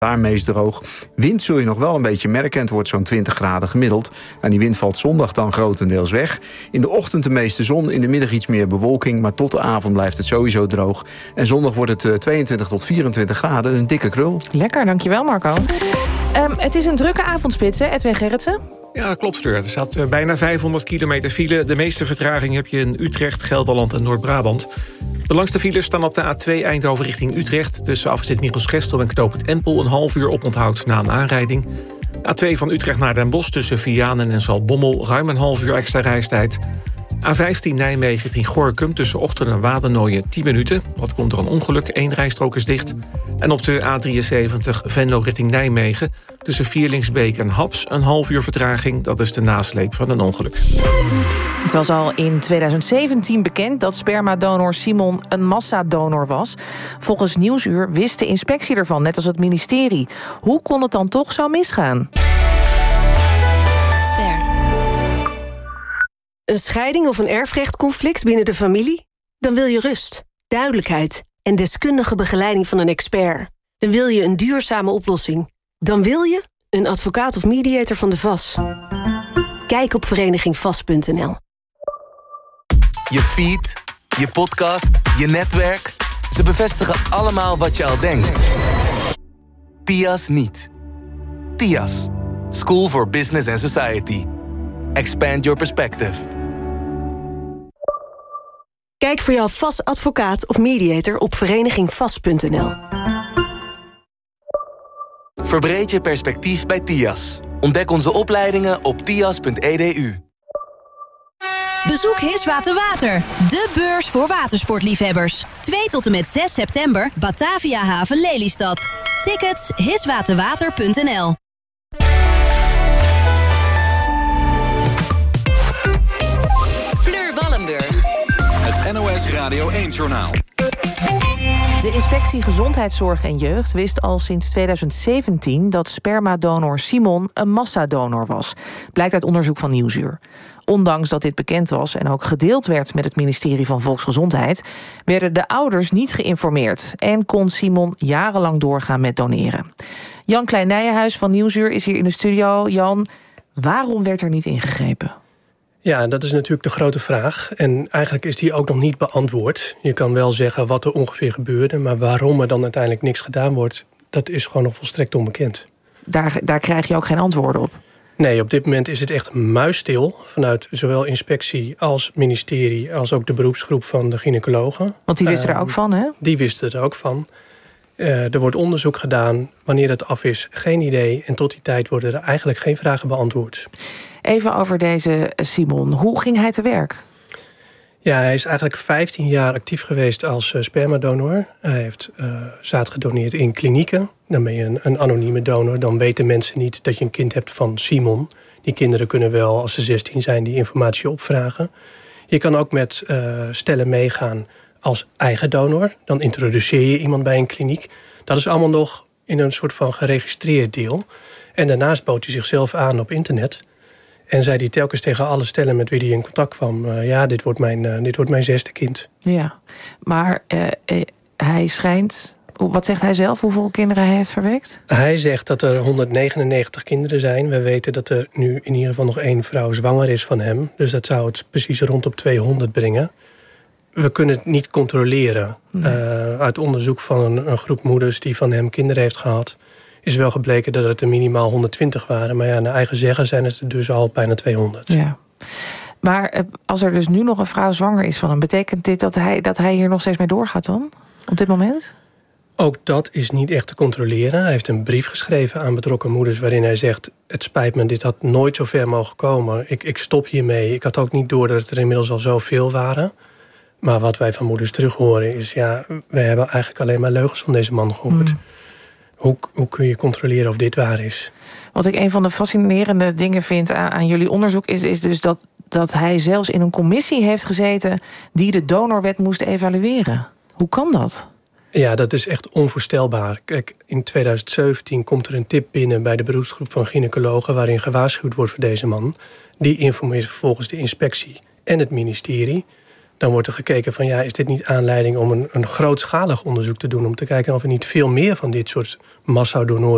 Daar meest droog. Wind zul je nog wel een beetje merken. Het wordt zo'n 20 graden gemiddeld. En die wind valt zondag dan grotendeels weg. In de ochtend de meeste zon, in de middag iets meer bewolking. Maar tot de avond blijft het sowieso droog. En zondag wordt het 22 tot 24 graden. Een dikke krul. Lekker, dankjewel Marco. Het is een drukke avondspits, hè, Edwin Gerritsen? Ja, klopt, Fleur. Er staat bijna 500 kilometer file. De meeste vertraging heb je in Utrecht, Gelderland en Noord-Brabant. De langste files staan op de A2 Eindhoven richting Utrecht. Tussen afgezet Nichels-Gestel en knooppunt Empel een half uur oponthoud na een aanrijding. A2 van Utrecht naar Den Bosch tussen Vianen en Zaltbommel ruim een half uur extra reistijd. A15 Nijmegen richting Gorinchem tussen Ochten en Wadernooien 10 minuten. Wat komt er een ongeluk, 1 rijstrook is dicht. En op de A73 Venlo richting Nijmegen tussen Vierlingsbeek en Haps een half uur vertraging. Dat is de nasleep van een ongeluk. Het was al in 2017 bekend dat spermadonor Simon een massadonor was. Volgens Nieuwsuur wist de inspectie ervan, net als het ministerie. Hoe kon het dan toch zo misgaan? Een scheiding of een erfrechtconflict binnen de familie? Dan wil je rust, duidelijkheid en deskundige begeleiding van een expert. Dan wil je een duurzame oplossing. Dan wil je een advocaat of mediator van de VAS. Kijk op verenigingvas.nl. Je feed, je podcast, je netwerk. Ze bevestigen allemaal wat je al denkt. TIAS niet. TIAS. School for Business and Society. Expand your perspective. Kijk voor jouw VAS advocaat of mediator op verenigingvas.nl. Verbreed je perspectief bij TIAS. Ontdek onze opleidingen op tias.edu. Bezoek Hiswater Water, de beurs voor watersportliefhebbers. 2 tot en met 6 september, Batavia Haven Lelystad. Tickets hiswaterwater.nl. Fleur Wallenburg. Het NOS Radio 1-journaal. De Inspectie Gezondheidszorg en Jeugd wist al sinds 2017... dat spermadonor Simon een massadonor was. Blijkt uit onderzoek van Nieuwsuur. Ondanks dat dit bekend was en ook gedeeld werd met het ministerie van Volksgezondheid... werden de ouders niet geïnformeerd... en kon Simon jarenlang doorgaan met doneren. Jan Klein-Nijenhuis van Nieuwsuur is hier in de studio. Jan, waarom werd er niet ingegrepen? Ja, dat is natuurlijk de grote vraag. En eigenlijk is die ook nog niet beantwoord. Je kan wel zeggen wat er ongeveer gebeurde... maar waarom er dan uiteindelijk niks gedaan wordt... dat is gewoon nog volstrekt onbekend. Daar krijg je ook geen antwoorden op? Nee, op dit moment is het echt muisstil... vanuit zowel inspectie als ministerie... als ook de beroepsgroep van de gynaecologen. Want die wisten er ook van, hè? Die wisten er ook van. Er wordt onderzoek gedaan. Wanneer het af is, geen idee. En tot die tijd worden er eigenlijk geen vragen beantwoord. Even over deze Simon. Hoe ging hij te werk? Ja, hij is eigenlijk 15 jaar actief geweest als spermadonor. Hij heeft zaad gedoneerd in klinieken. Dan ben je een anonieme donor. Dan weten mensen niet dat je een kind hebt van Simon. Die kinderen kunnen wel, als ze 16 zijn, die informatie opvragen. Je kan ook met stellen meegaan als eigen donor. Dan introduceer je iemand bij een kliniek. Dat is allemaal nog in een soort van geregistreerd deel. En daarnaast bood hij zichzelf aan op internet... En zei hij telkens tegen alle stellen met wie hij in contact kwam... ja, dit wordt mijn 6e kind. Ja, maar hij schijnt... Wat zegt hij zelf, hoeveel kinderen hij heeft verwekt? Hij zegt dat er 199 kinderen zijn. We weten dat er nu in ieder geval nog 1 vrouw zwanger is van hem. Dus dat zou het precies rond op 200 brengen. We kunnen het niet controleren. Nee. Uit onderzoek van een groep moeders die van hem kinderen heeft gehad... is wel gebleken dat het er minimaal 120 waren. Maar ja, naar eigen zeggen zijn het er dus al bijna 200. Ja. Maar als er dus nu nog een vrouw zwanger is van hem... betekent dit dat hij hier nog steeds mee doorgaat dan? Op dit moment? Ook dat is niet echt te controleren. Hij heeft een brief geschreven aan betrokken moeders... waarin hij zegt, het spijt me, dit had nooit zo ver mogen komen. Ik stop hiermee. Ik had ook niet door dat het er inmiddels al zoveel waren. Maar wat wij van moeders terug horen is... ja, we hebben eigenlijk alleen maar leugens van deze man gehoord. Hoe kun je controleren of dit waar is? Wat ik een van de fascinerende dingen vind aan jullie onderzoek... is dus dat hij zelfs in een commissie heeft gezeten... die de donorwet moest evalueren. Hoe kan dat? Ja, dat is echt onvoorstelbaar. Kijk, in 2017 komt er een tip binnen bij de beroepsgroep van gynaecologen... waarin gewaarschuwd wordt voor deze man. Die informeert vervolgens de inspectie en het ministerie. Dan wordt er gekeken van, ja, is dit niet aanleiding om een grootschalig onderzoek te doen... om te kijken of er niet veel meer van dit soort massadonoren